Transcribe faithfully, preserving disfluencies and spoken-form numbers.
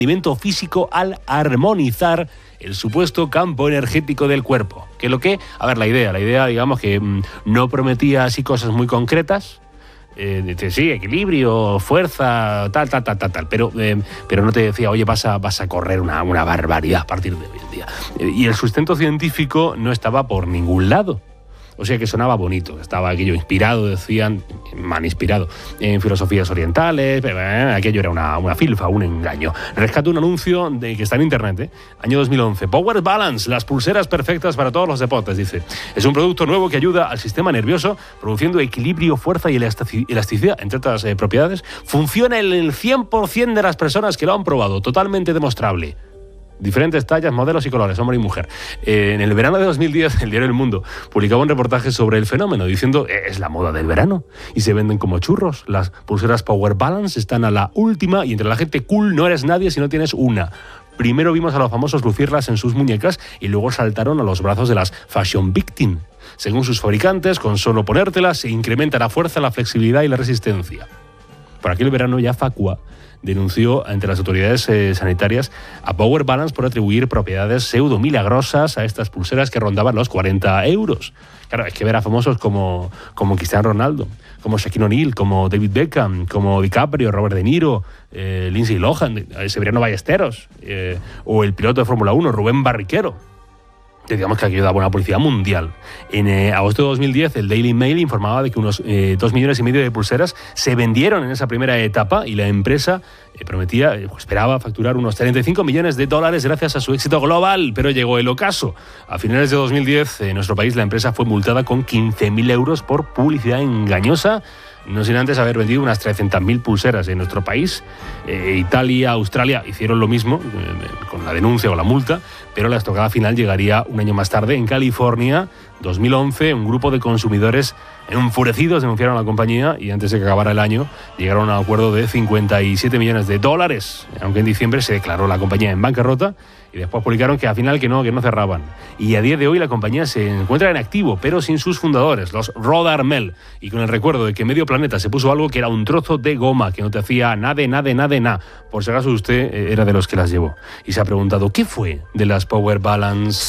rendimiento físico al armonizar el supuesto campo energético del cuerpo. Que lo que, a ver, la idea, la idea, digamos que mmm, no prometía así cosas muy concretas. Eh, dice, sí, equilibrio, fuerza, tal, tal, tal, tal, tal, pero, eh, pero no te decía, oye, vas a, vas a correr una, una barbaridad a partir de hoy en día. Eh, y el sustento científico no estaba por ningún lado. O sea que sonaba bonito, estaba aquello inspirado, decían, mal inspirado, en filosofías orientales, eh, aquello era una, una filfa, un engaño. Rescato un anuncio de, que está en internet, ¿eh? Año dos mil once, Power Balance, las pulseras perfectas para todos los deportes, dice. Es un producto nuevo que ayuda al sistema nervioso, produciendo equilibrio, fuerza y elasticidad, entre otras eh, propiedades. Funciona en el cien por ciento de las personas que lo han probado, totalmente demostrable. Diferentes tallas, modelos y colores, hombre y mujer. Eh, en el verano de dos mil diez, el diario El Mundo publicaba un reportaje sobre el fenómeno, diciendo, eh, es la moda del verano, y se venden como churros. Las pulseras Power Balance están a la última, y entre la gente cool no eres nadie si no tienes una. Primero vimos a los famosos lucirlas en sus muñecas, y luego saltaron a los brazos de las fashion victim. Según sus fabricantes, con solo ponértelas se incrementa la fuerza, la flexibilidad y la resistencia. Por aquel verano ya Facua denunció ante las autoridades eh, sanitarias a Power Balance por atribuir propiedades pseudo milagrosas a estas pulseras que rondaban los cuarenta euros. Claro, es que ver a famosos como, como Cristiano Ronaldo, como Shaquille O'Neal, como David Beckham, como DiCaprio, Robert De Niro, eh, Lindsay Lohan, Severiano Ballesteros, eh, o el piloto de Fórmula uno, Rubén Barrichello. Digamos que aquello daba una publicidad mundial. En eh, agosto de dos mil diez, el Daily Mail informaba de que unos eh, dos millones y medio de pulseras se vendieron en esa primera etapa y la empresa eh, prometía, eh, esperaba facturar unos treinta y cinco millones de dólares gracias a su éxito global, pero llegó el ocaso. A finales de dos mil diez, en nuestro país, la empresa fue multada con quince mil euros por publicidad engañosa, no sin antes haber vendido unas trescientas mil pulseras en nuestro país. Eh, Italia, Australia hicieron lo mismo, eh, con la denuncia o la multa, pero la estocada final llegaría un año más tarde. En California, dos mil once, un grupo de consumidores enfurecidos denunciaron a la compañía y antes de que acabara el año llegaron a un acuerdo de cincuenta y siete millones de dólares, aunque en diciembre se declaró la compañía en bancarrota y después publicaron que al final que no, que no cerraban. Y a día de hoy la compañía se encuentra en activo, pero sin sus fundadores, los Rod Armel, y con el recuerdo de que medio planeta se puso algo que era un trozo de goma, que no te hacía nada, nada, nada, nada. Por si acaso usted era de los que las llevó y se ha preguntado, ¿qué fue de las Power Balance?